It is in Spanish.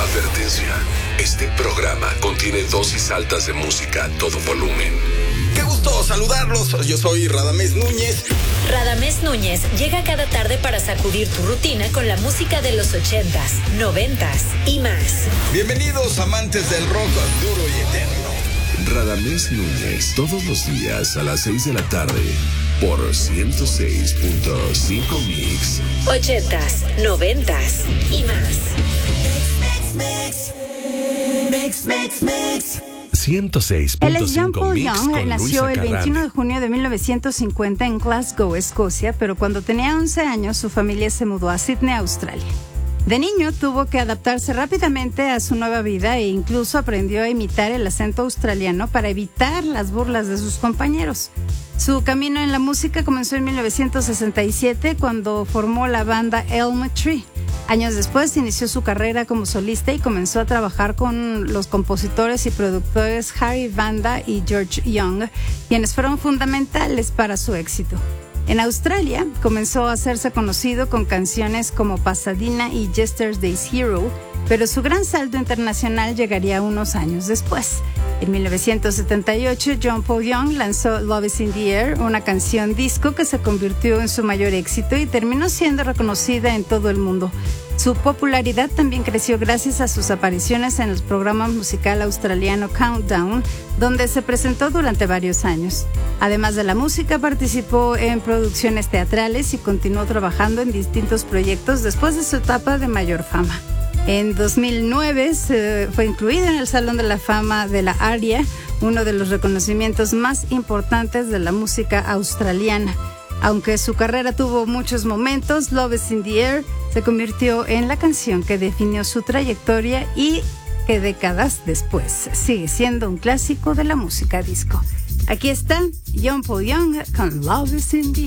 Advertencia. Este programa contiene dosis altas de música a todo volumen. Qué gusto saludarlos. Yo soy Radamés Núñez. Radamés Núñez llega cada tarde para sacudir tu rutina con la música de los 80s, 90s y más. Bienvenidos, amantes del rock duro y eterno. Radamés Núñez, todos los días a las 6 de la tarde por 106.5 Mix. 80s, 90s y más. Mix. 106.5 Él es John Paul Mix Young, con nació Luisa el 21 Carrame. de junio de 1950 en Glasgow, Escocia, pero cuando tenía 11 años su familia se mudó a Sydney, Australia. De niño tuvo que adaptarse rápidamente a su nueva vida e incluso aprendió a imitar el acento australiano para evitar las burlas de sus compañeros. Su camino en la música comenzó en 1967 cuando formó la banda Elm Tree. Años después inició su carrera como solista y comenzó a trabajar con los compositores y productores Harry Vanda y George Young, quienes fueron fundamentales para su éxito. En Australia comenzó a hacerse conocido con canciones como Pasadena y Yesterday's Hero, pero su gran salto internacional llegaría unos años después. En 1978, John Paul Young lanzó Love is in the Air, una canción disco que se convirtió en su mayor éxito y terminó siendo reconocida en todo el mundo. Su popularidad también creció gracias a sus apariciones en el programa musical australiano Countdown, donde se presentó durante varios años. Además de la música, participó en producciones teatrales y continuó trabajando en distintos proyectos después de su etapa de mayor fama. En 2009 fue incluido en el Salón de la Fama de la ARIA, uno de los reconocimientos más importantes de la música australiana. Aunque su carrera tuvo muchos momentos, Love is in the Air se convirtió en la canción que definió su trayectoria y que décadas después sigue siendo un clásico de la música disco. Aquí está John Paul Young con Love is in the Air.